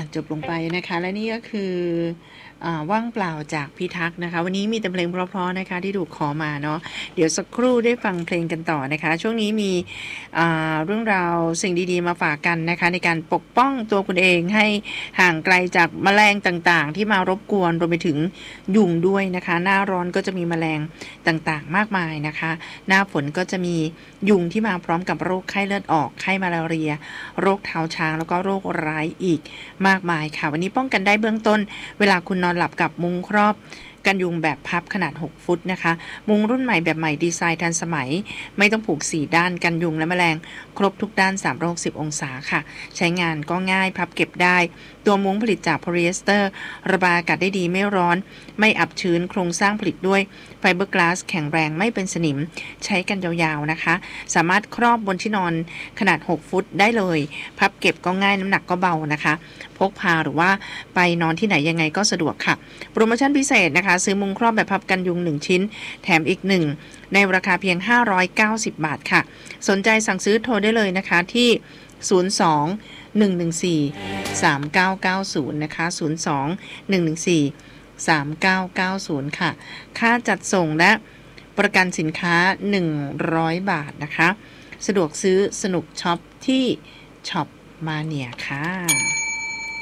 จบลงไปนะคะและนี่ก็คือว่างเปล่าจากพิทักษ์นะคะวันนี้มีแต่เพลงเพราะๆนะคะที่ถูกขอมาเนาะเดี๋ยวสักครู่ได้ฟังเพลงกันต่อนะคะช่วงนี้มีเรื่องราวสิ่งดีๆมาฝากกันนะคะในการปกป้องตัวคุณเองให้ห่างไกลจากแมลงต่างๆที่มารบกวนรวมไปถึงยุงด้วยนะคะหน้าร้อนก็จะมีแมลงต่างๆมากมายนะคะหน้าฝนก็จะมียุงที่มาพร้อมกับโรคไข้เลือดออกไข้มาลาเรียโรคเท้าช้างแล้วก็โรคร้ายอีกมากมายค่ะวันนี้ป้องกันได้เบื้องต้นเวลาคุณนอนหลับกับมุ้งครอบกันยุงแบบพับขนาด6ฟุตนะคะมุ้งรุ่นใหม่แบบใหม่ดีไซน์ทันสมัยไม่ต้องผูก4ด้านกันยุงและแมลงครบทุกด้าน360องศาค่ะใช้งานก็ง่ายพับเก็บได้ตัวมุ้งผลิตจากโพลีเอสเตอร์ระบายอากาศได้ดีไม่ร้อนไม่อับชื้นโครงสร้างผลิตด้วยไฟเบอร์กลาสแข็งแรงไม่เป็นสนิมใช้กันยาวๆนะคะสามารถครอบบนที่นอนขนาด6ฟุตได้เลยพับเก็บก็ง่ายน้ำหนักก็เบานะคะพกพาหรือว่าไปนอนที่ไหนยังไงก็สะดวกค่ะโปรโมชั่นพิเศษนะคะซื้อมุ้งครอบแบบพับกันยุง1ชิ้นแถมอีก1ในราคาเพียง590บาทค่ะสนใจสั่งซื้อโทรได้เลยนะคะที่02-114-3990นะคะ02-114-3990ค่ะค่าจัดส่งและประกันสินค้า100บาทนะคะสะดวกซื้อสนุกช็อปที่ช็อปมาเนียค่ะ